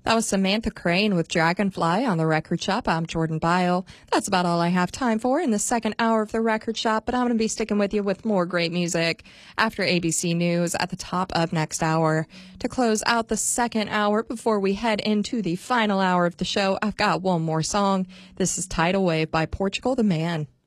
That was Samantha Crane with Dragonfly on the Record Shop. I'm Jordan Bile. That's about all I have time for in the second hour of the Record Shop, but I'm going to be sticking with you with more great music after ABC News at the top of next hour. To close out the second hour before we head into the final hour of the show, I've got one more song. This is Tidal Wave by Portugal the Man.